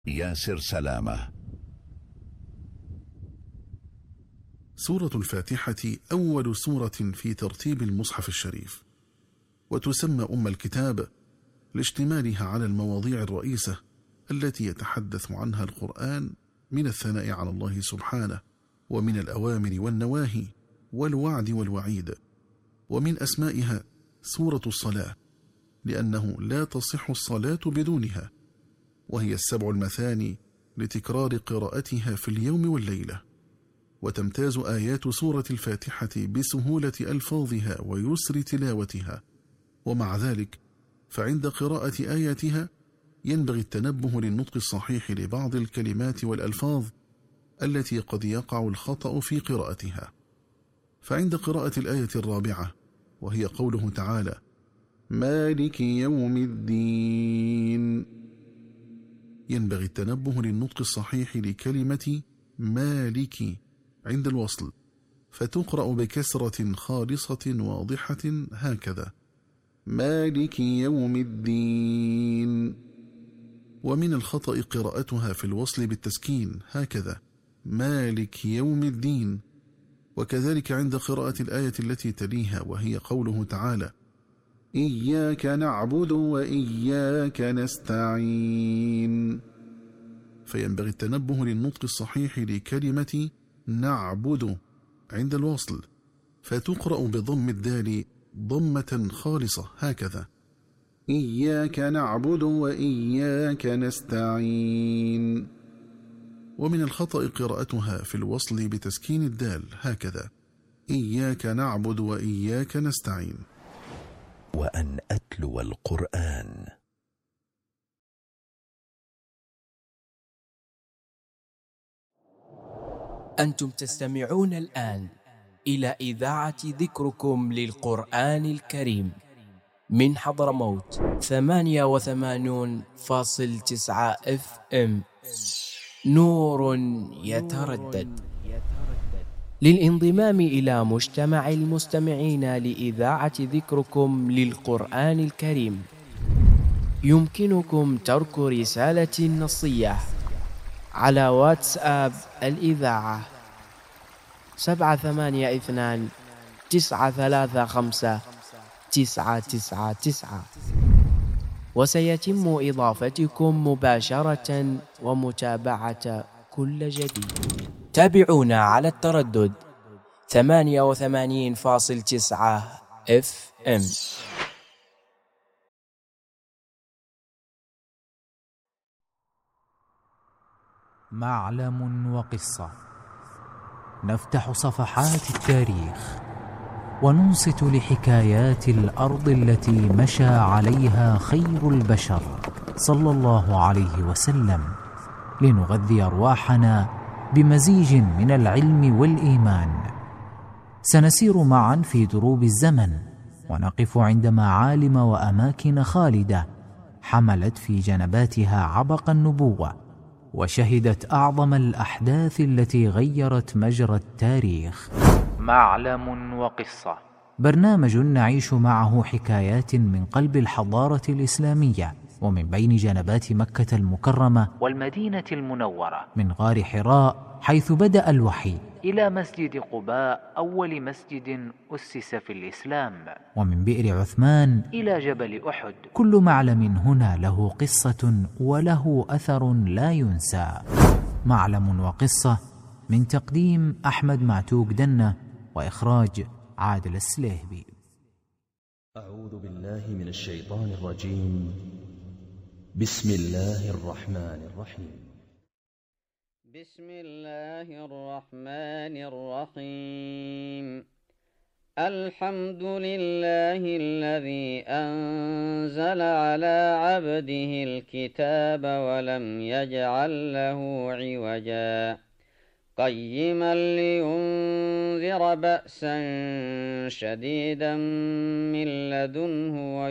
ياسر سلامة. سورة الفاتحة أول سورة في ترتيب المصحف الشريف، وتسمى أم الكتاب لاشتمالها على المواضيع الرئيسة التي يتحدث عنها القرآن من الثناء على الله سبحانه، ومن الأوامر والنواهي والوعد والوعيد. ومن أسمائها سورة الصلاة، لأنه لا تصح الصلاة بدونها، وهي 7 المثاني لتكرار قراءتها في اليوم والليلة. وتمتاز آيات سورة الفاتحة بسهولة ألفاظها ويسر تلاوتها، ومع ذلك فعند قراءة آياتها ينبغي التنبه للنطق الصحيح لبعض الكلمات والألفاظ التي قد يقع الخطأ في قراءتها. فعند قراءة الآية الرابعة، وهي قوله تعالى مالك يوم الدين، ينبغي التنبه للنطق الصحيح لكلمة مالك عند الوصل، فتقرأ بكسرة خالصة واضحة هكذا مالك يوم الدين. ومن الخطأ قراءتها في الوصل بالتسكين هكذا مالك يوم الدين. وكذلك عند قراءة الآية التي تليها، وهي قوله تعالى إياك نعبد وإياك نستعين، فينبغي التنبه للنطق الصحيح لكلمة نعبد عند الوصل، فتقرأ بضم الدال ضمة خالصة هكذا إياك نعبد وإياك نستعين. ومن الخطأ قراءتها في الوصل بتسكين الدال هكذا إياك نعبد وإياك نستعين. وأن أتلو القرآن. أنتم تستمعون الآن إلى إذاعة ذكركم للقرآن الكريم من حضرموت 88.9 FM، نور يتردد. للانضمام إلى مجتمع المستمعين لإذاعة ذكركم للقرآن الكريم يمكنكم ترك رسالة نصية على واتساب الإذاعة 782-935-999، وسيتم إضافتكم مباشرة ومتابعة كل جديد. تابعونا على التردد 88.9 FM. معلم وقصة، نفتح صفحات التاريخ وننصت لحكايات الأرض التي مشى عليها خير البشر صلى الله عليه وسلم، لنغذي أرواحنا بمزيج من العلم والإيمان. سنسير معا في دروب الزمن ونقف عند معالم وأماكن خالدة حملت في جنباتها عبق النبوة، وشهدت أعظم الأحداث التي غيرت مجرى التاريخ. معلم وقصة، برنامج نعيش معه حكايات من قلب الحضارة الإسلامية، ومن بين جنبات مكة المكرمة والمدينة المنورة، من غار حراء حيث بدأ الوحي إلى مسجد قباء أول مسجد أسس في الإسلام، ومن بئر عثمان إلى جبل أحد. كل معلم هنا له قصة وله أثر لا ينسى. معلم وقصة، من تقديم أحمد معتوق دنة، وإخراج عادل السليهبي. أعوذ بالله من الشيطان الرجيم. بسم الله الرحمن الرحيم. بسم الله الرحمن الرحيم. الحمد لله الذي أنزل على عبده الكتاب ولم يجعل له عوجا قيما لينذر بأسا شديدا من لدنه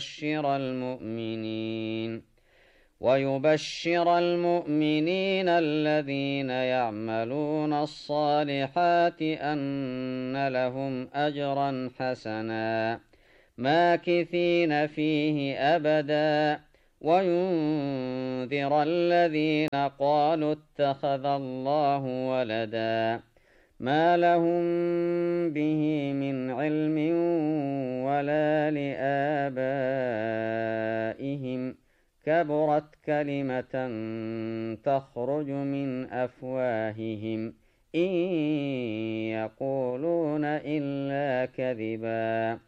ويبشر المؤمنين الذين يعملون الصالحات أن لهم أجرا حسنا ماكثين فيه أبدا وينذر الذين قالوا اتخذ الله ولدا ما لهم به من علم ولا لآبائهم كبرت كلمة تخرج من أفواههم إن يقولون إلا كذبا